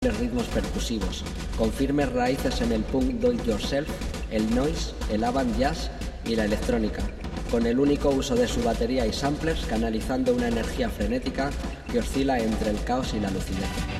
ritmos percusivos, con firmes raíces en el punk do-it-yourself, el noise, el avant jazz y la electrónica, con el único uso de su batería y samplers canalizando una energía frenética que oscila entre el caos y la lucidez.